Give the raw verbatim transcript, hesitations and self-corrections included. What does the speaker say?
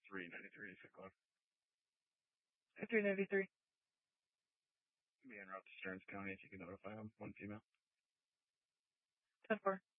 three ninety-three, six o'clock. three ninety-three. Be en route to Stearns County if you can notify them. One female. ten four.